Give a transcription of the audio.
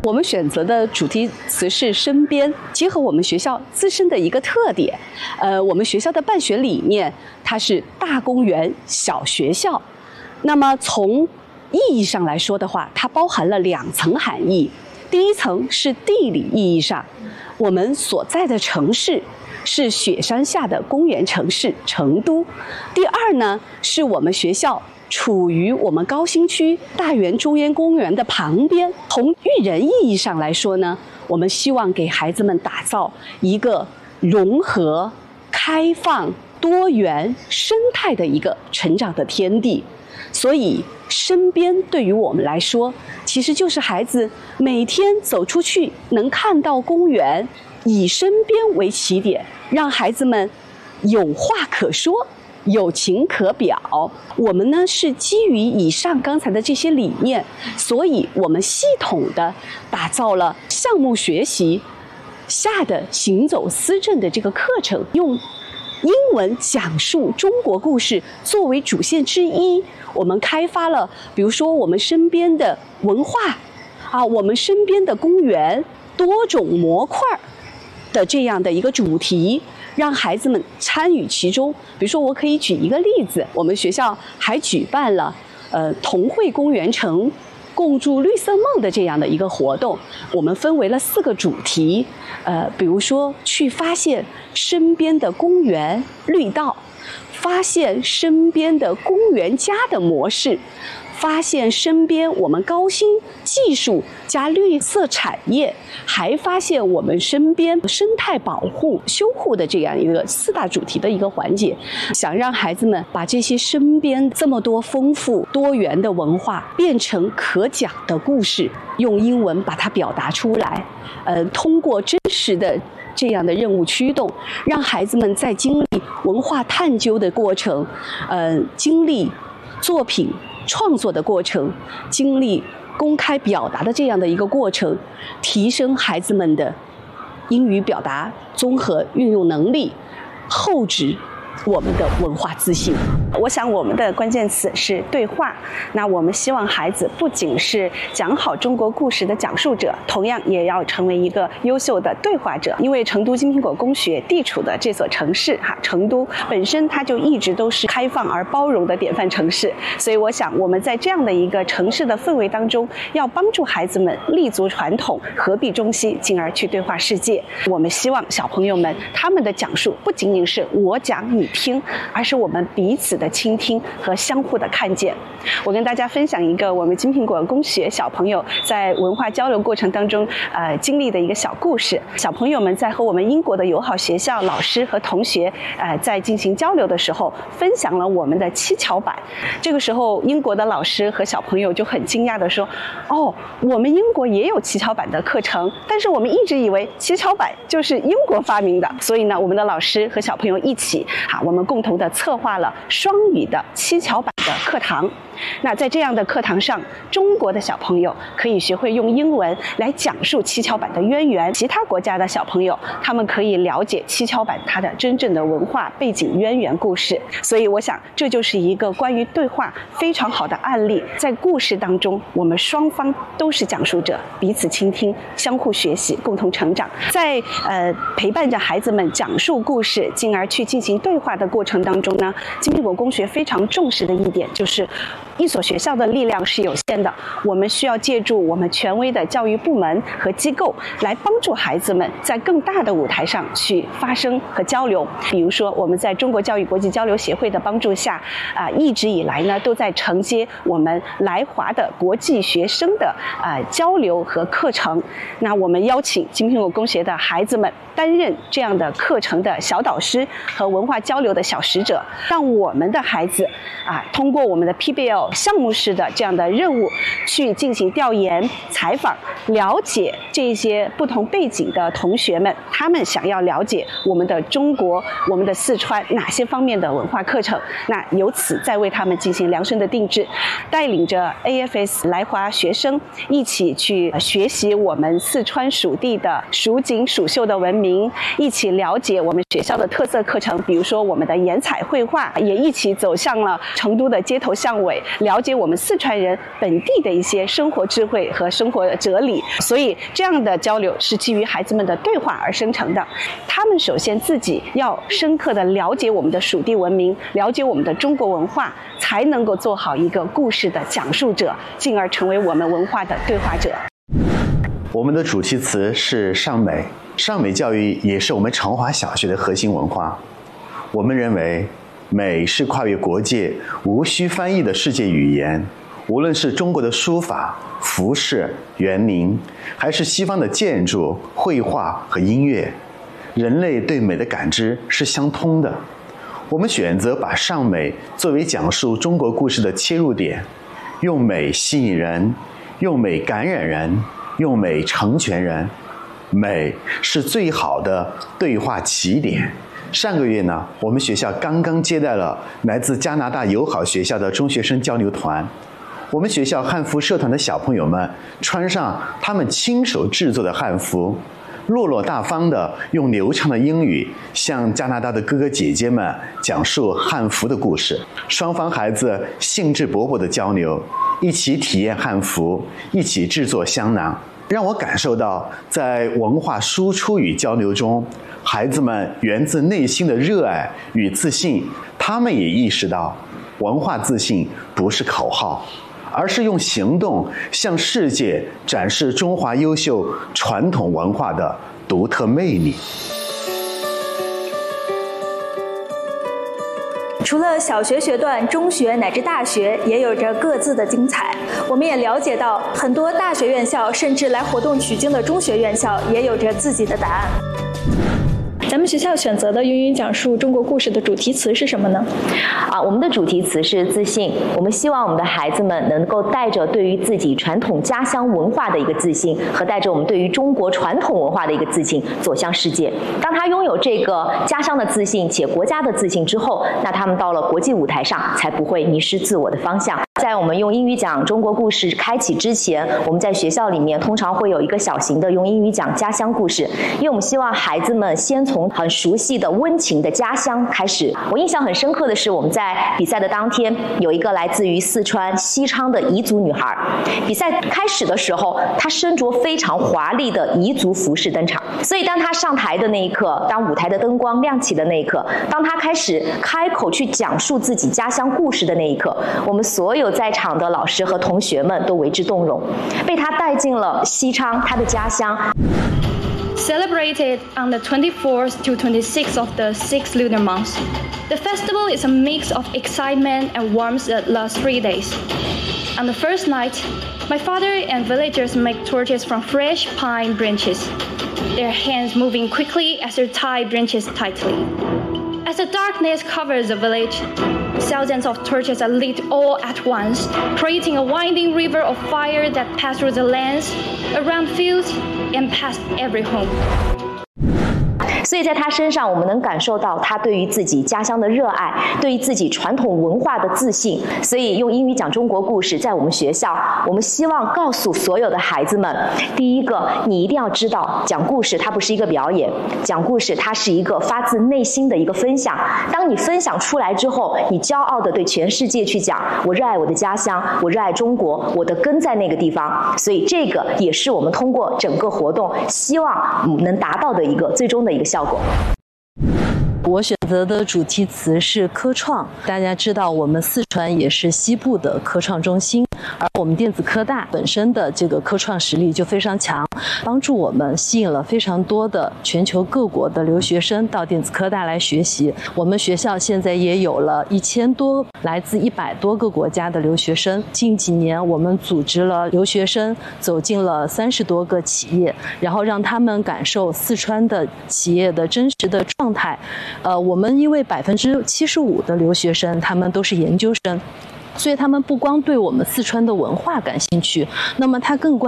我们选择的主题词是身边，结合我们学校自身的一个特点。我们学校的办学理念，它是大公园小学校。那么从意义上来说的话，它包含了2层含义。第一层是地理意义上，我们所在的城市是雪山下的公园城市成都。第二呢，是我们学校处于我们高新区大园中央公园的旁边。从育人意义上来说呢，我们希望给孩子们打造一个融合、开放、多元、生态的一个成长的天地。所以身边对于我们来说，其实就是孩子每天走出去能看到公园，以身边为起点，让孩子们有话可说，有情可表。我们呢是基于以上刚才的这些理念，所以我们系统的打造了项目学习下的行走思政的这个课程，用英文讲述中国故事作为主线之一。我们开发了比如说我们身边的文化我们身边的公园多种模块的这样的一个主题，让孩子们参与其中。比如说我可以举一个例子，我们学校还举办了同汇公园城共筑绿色梦的这样的一个活动。我们分为了4个主题，比如说去发现身边的公园绿道，发现身边的公园家的模式，发现身边我们高新技术加绿色产业，还发现我们身边生态保护修护的这样一个4大主题的一个环节。想让孩子们把这些身边这么多丰富多元的文化变成可讲的故事，用英文把它表达出来，通过真实的这样的任务驱动，让孩子们在经历文化探究的过程，经历作品创作的过程，经历公开表达的这样的一个过程，提升孩子们的英语表达综合运用能力，厚植我们的文化自信。 我想我们的关键词是对话。那我们希望孩子不仅是讲好中国故事的讲述者，同样也要成为一个优秀的对话者。因为成都金苹果公学地处的这所城市成都本身它就一直都是开放而包容的典范城市，所以我想我们在这样的一个城市的氛围当中，要帮助孩子们立足传统，合璧中西，进而去对话世界。我们希望小朋友们他们的讲述不仅仅是我讲你听，而是我们彼此的倾听和相互的看见。我跟大家分享一个我们金苹果公学小朋友在文化交流过程当中经历的一个小故事。小朋友们在和我们英国的友好学校老师和同学在进行交流的时候，分享了我们的七巧板。这个时候英国的老师和小朋友就很惊讶地说，我们英国也有七巧板的课程，但是我们一直以为七巧板就是英国发明的。所以呢，我们的老师和小朋友一起我们共同的策划了双语的七巧板的课堂。那在这样的课堂上，中国的小朋友可以学会用英文来讲述七巧板的渊源，其他国家的小朋友他们可以了解七巧板它的真正的文化背景渊源故事。所以我想这就是一个关于对话非常好的案例。在故事当中，我们双方都是讲述者，彼此倾听，相互学习，共同成长。在陪伴着孩子们讲述故事，进而去进行对话的过程当中呢，金苹果公学非常重视的一点就是一所学校的力量是有限的，我们需要借助我们权威的教育部门和机构来帮助孩子们在更大的舞台上去发声和交流。比如说我们在中国教育国际交流协会的帮助下一直以来呢都在承接我们来华的国际学生的交流和课程。那我们邀请金苹果公学的孩子们担任这样的课程的小导师和文化交流的小使者，让我们的孩子通过我们的 PBL 项目式的这样的任务去进行调研采访，了解这些不同背景的同学们，他们想要了解我们的中国，我们的四川哪些方面的文化课程，那由此再为他们进行量身的定制，带领着 AFS 来华学生一起去学习我们四川属地的蜀锦蜀绣的文明，一起了解我们学校的特色课程，比如说我们的颜彩绘画，也一起走向了成都的街头巷尾， 了解我们四川人本地的一些生活智慧和生活哲理。所以这样的交流是基于孩子们的对话而生成的。他们首先自己要深刻的了解我们的属地文明，了解我们的中国文化，才能够做好一个故事的讲述者，进而成为我们文化的对话者。 我们的主题词是尚美，尚美教育也是我们成华小学的核心文化。我们认为，美是跨越国界、无需翻译的世界语言。无论是中国的书法、服饰、园林，还是西方的建筑、绘画和音乐，人类对美的感知是相通的。我们选择把尚美作为讲述中国故事的切入点，用美吸引人，用美感染人，用美成全人。美是最好的对话起点。上个月呢，我们学校刚刚接待了来自加拿大友好学校的中学生交流团。我们学校汉服社团的小朋友们穿上他们亲手制作的汉服，落落大方地用流畅的英语向加拿大的哥哥姐姐们讲述汉服的故事。双方孩子兴致勃勃地交流，一起体验汉服，一起制作香囊，让我感受到在文化输出与交流中，孩子们源自内心的热爱与自信。他们也意识到，文化自信不是口号，而是用行动向世界展示中华优秀传统文化的独特魅力。 除了小学学段，中学乃至大学也有着各自的精彩。我们也了解到，很多大学院校甚至来活动取经的中学院校也有着自己的答案。咱们学校选择的用英语讲述中国故事的主题词是什么呢？ 我们的主题词是自信。我们希望我们的孩子们能够带着对于自己传统家乡文化的一个自信，和带着我们对于中国传统文化的一个自信走向世界。当他拥有这个家乡的自信且国家的自信之后，那他们到了国际舞台上才不会迷失自我的方向。在我们用英语讲中国故事开启之前，我们在学校里面通常会有一个小型的用英语讲家乡故事，因为我们希望孩子们先从很熟悉的温情的家乡开始。我印象很深刻的是，我们在比赛的当天有一个来自于四川西昌的彝族女孩。比赛开始的时候，她身着非常华丽的彝族服饰登场，所以当她上台的那一刻，当舞台的灯光亮起的那一刻，当她开口去讲述自己家乡故事的那一刻，我们所有在场的老师和同学们都为之动容，被她带进了西昌，她的家乡。 Celebrated on the 24th to 26th of the 6th lunar month, the festival is a mix of excitement and warmth that lasts 3 days. On the first night, my father and villagers make torches from fresh pine branches, their hands moving quickly as they tie branches tightly. As the darkness covers the village, thousands of torches are lit all at once, creating a winding river of fire that passes through the lands, around fields, and past every home. 所以在他身上，我们能感受到他对于自己家乡的热爱，对于自己传统文化的自信。所以用英语讲中国故事，在我们学校，我们希望告诉所有的孩子们，第一个，你一定要知道，讲故事它不是一个表演，讲故事它是一个发自内心的一个分享。当你分享出来之后，你骄傲地对全世界去讲，我热爱我的家乡，我热爱中国，我的根在那个地方。所以这个也是我们通过整个活动希望能达到的一个最终的一个效果。 我选择的主题词是科创。大家知道，我们四川也是西部的科创中心，而我们电子科大本身的这个科创实力就非常强，帮助我们吸引了非常多的全球各国的留学生到电子科大来学习。我们学校现在也有了1000多来自100多个国家的留学生。近几年，我们组织了留学生走进了30多个企业，然后让他们感受四川的企业的真实的状态。我们因为75%的留学生他们都是研究生，所以他们不光对我们四川的文化感兴趣，那么他更关